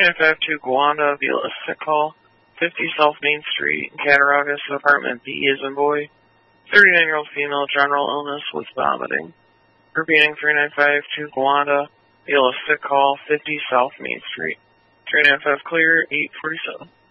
3952 Guanda, Vila Sick Call, 50 South Main Street, Cattaraugus, apartment B as in boy. 39-year-old female, general illness with vomiting. Repeating 3952 Guanda, Vila Sick Call, 50 South Main Street. 3955 clear, 847.